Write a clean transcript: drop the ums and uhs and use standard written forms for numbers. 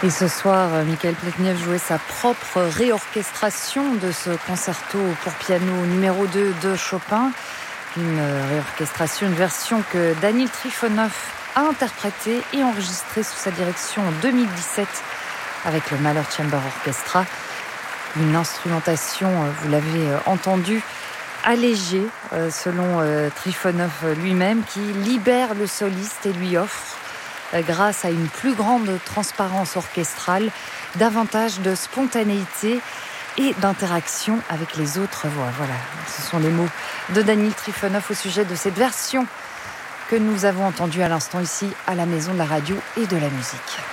Et ce soir, Mikhail Pletnev jouait sa propre réorchestration de ce concerto pour piano numéro 2 de Chopin. Une réorchestration, une version que Danil Trifonov a interprétée et enregistrée sous sa direction en 2017 avec le Mahler Chamber Orchestra. Une instrumentation, vous l'avez entendu, allégée selon Trifonov lui-même, qui libère le soliste et lui offre, grâce à une plus grande transparence orchestrale, davantage de spontanéité et d'interaction avec les autres voix. Voilà, ce sont les mots de Danil Trifonov au sujet de cette version que nous avons entendue à l'instant ici à la Maison de la Radio et de la Musique.